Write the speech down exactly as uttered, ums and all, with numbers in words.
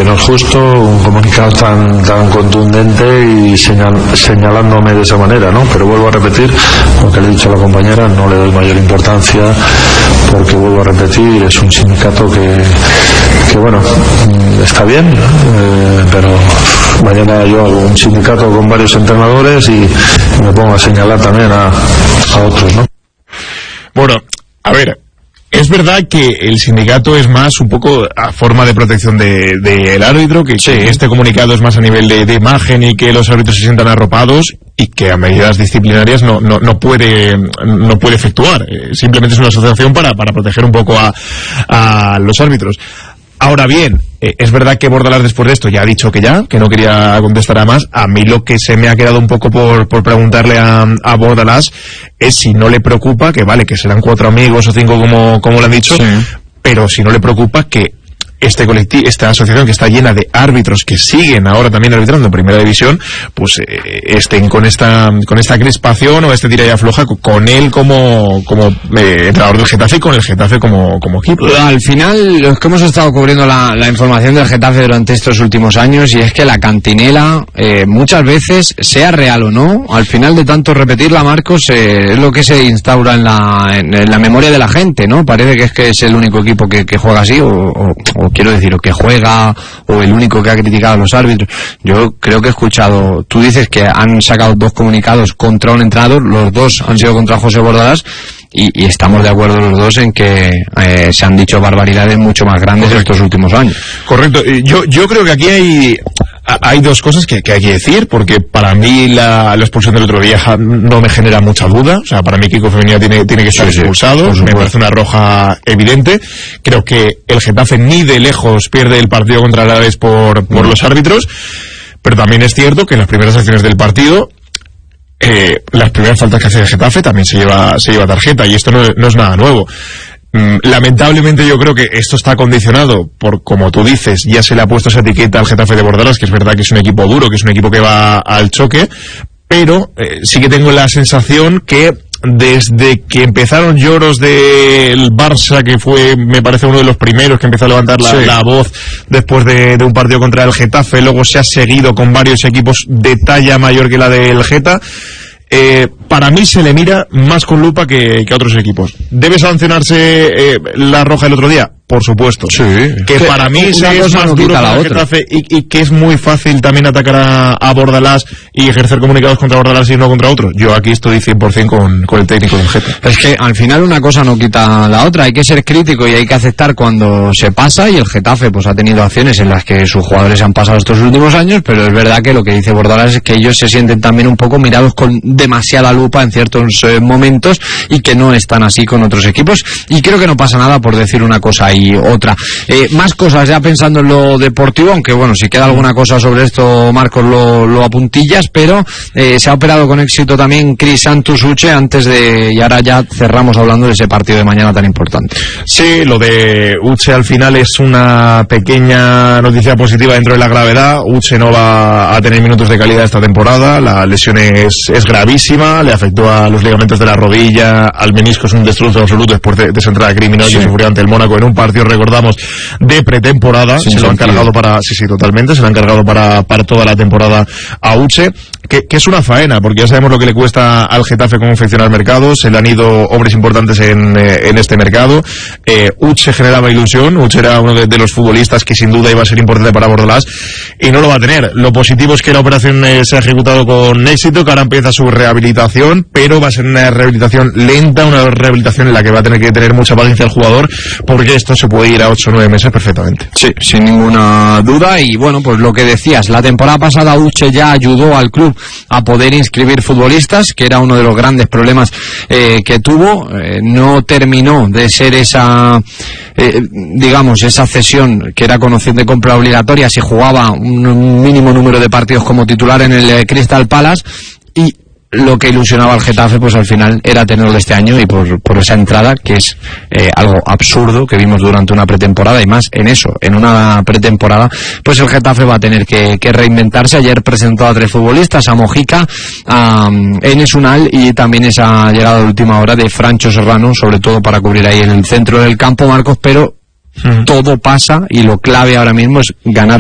que no es justo un comunicado tan tan contundente y señal, señalándome de esa manera, ¿no? Pero vuelvo a repetir lo que le he dicho a la compañera, no le doy mayor importancia porque, vuelvo a repetir, es un sindicato que, que bueno, está bien, eh, pero mañana yo hago un sindicato con varios entrenadores y me pongo a señalar también a, a otros, ¿no? Bueno, a ver, es verdad que el sindicato es más un poco a forma de protección del de, de árbitro, que, sí. que este comunicado es más a nivel de, de imagen y que los árbitros se sientan arropados y que a medidas disciplinarias no, no, no puede no puede efectuar. Eh, simplemente es una asociación para, para proteger un poco a, a los árbitros. Ahora bien, eh, es verdad que Bordalás después de esto ya ha dicho que ya, que no quería contestar a más. A mí lo que se me ha quedado un poco por, por preguntarle a, a Bordalás es si no le preocupa, que vale, que serán cuatro amigos o cinco como, como lo han dicho, sí. pero si no le preocupa que este colectivo, esta asociación que está llena de árbitros que siguen ahora también arbitrando en Primera División, pues eh, estén con esta con esta crispación o este tira y afloja con él como como eh, entrenador del Getafe y con el Getafe como, como equipo. Al final, los que hemos estado cubriendo la, la información del Getafe durante estos últimos años, y es que la cantinela, eh, muchas veces, sea real o no, al final de tanto repetirla, Marcos, eh, es lo que se instaura en la, en, en la memoria de la gente, ¿no? Parece que es que es el único equipo que, que juega así, o, o, o quiero decir, o que juega, o el único que ha criticado a los árbitros. Yo creo que he escuchado, tú dices que han sacado dos comunicados contra un entrenador, los dos han sido contra José Bordalás, y, y estamos de acuerdo los dos en que eh, se han dicho barbaridades mucho más grandes en estos últimos años. Correcto. Yo, yo creo que aquí hay... Hay dos cosas que, que hay que decir, porque para mí la, la expulsión del otro día no me genera mucha duda. O sea, para mí Kiko Femenía tiene, tiene que estar sí, expulsado. Sí, me parece una roja evidente. Creo que el Getafe ni de lejos pierde el partido contra el Alavés por, por mm. los árbitros. Pero también es cierto que en las primeras acciones del partido, eh, las primeras faltas que hace el Getafe también se lleva, se lleva tarjeta, y esto no, no es nada nuevo. Lamentablemente yo creo que esto está condicionado por, como tú dices, ya se le ha puesto esa etiqueta al Getafe de Bordalás, que es verdad que es un equipo duro, que es un equipo que va al choque, pero eh, sí que tengo la sensación que desde que empezaron lloros del Barça, que fue, me parece, uno de los primeros que empezó a levantar la, sí. la voz después de, de un partido contra el Getafe, luego se ha seguido con varios equipos de talla mayor que la del Geta. Eh, para mí se le mira más con lupa que, que a otros equipos. ¿Debe sancionarse eh, la roja el otro día? Por supuesto. Sí. Que, que para mí es más no duro para el Getafe y, y que es muy fácil también atacar a, a Bordalás y ejercer comunicados contra Bordalás y no contra otros. Yo aquí estoy cien por ciento con, con el técnico del Getafe. Es que al final una cosa no quita la otra. Hay que ser crítico y hay que aceptar cuando se pasa, y el Getafe pues ha tenido acciones en las que sus jugadores han pasado estos últimos años, pero es verdad que lo que dice Bordalás es que ellos se sienten también un poco mirados con demasiada lupa en ciertos eh, momentos, y que no están así con otros equipos, y creo que no pasa nada por decir una cosa y otra. Eh, más cosas ya pensando en lo deportivo, aunque bueno, si queda alguna cosa sobre esto, Marcos, lo, lo apuntillas, pero eh, se ha operado con éxito también Crisantus Uche antes de, y ahora ya cerramos hablando de ese partido de mañana tan importante. Sí, lo de Uche al final es una pequeña noticia positiva dentro de la gravedad. Uche no va a tener minutos de calidad esta temporada, la lesión es, es gravísima, le afectó a los ligamentos de la rodilla, al menisco, es un destrozo absoluto después de, de esa entrada criminal sí. que sufrió ante el Mónaco en un partido, recordamos, de pretemporada. Sí, se lo han cargado para, sí, sí, totalmente, se lo han cargado para, para toda la temporada a Uche, que, que es una faena, porque ya sabemos lo que le cuesta al Getafe confeccionar mercados, se le han ido hombres importantes en, eh, en este mercado. eh, Uche generaba ilusión, Uche era uno de, de los futbolistas que sin duda iba a ser importante para Bordalás, y no lo va a tener. Lo positivo es que la operación eh, se ha ejecutado con éxito, que ahora empieza su rehabilitación, pero va a ser una rehabilitación lenta, una rehabilitación en la que va a tener que tener mucha paciencia el jugador, porque esto se puede ir a ocho o nueve meses perfectamente. Sí, sin ninguna duda. Y bueno, pues lo que decías, la temporada pasada Uche ya ayudó al club a poder inscribir futbolistas, que era uno de los grandes problemas eh, que tuvo. Eh, no terminó de ser esa, eh, digamos, esa cesión que era con opción de compra obligatoria si jugaba un mínimo número de partidos como titular en el eh, Crystal Palace, y lo que ilusionaba al Getafe pues al final era tenerlo este año, y por, por esa entrada, que es eh, algo absurdo que vimos durante una pretemporada, y más en eso, en una pretemporada, pues el Getafe va a tener que, que reinventarse. Ayer presentó a tres futbolistas, a Mojica, a um, Enes Unal, y también esa llegada de última hora de Francho Serrano, sobre todo para cubrir ahí en el centro del campo, Marcos, pero mm. todo pasa, y lo clave ahora mismo es ganar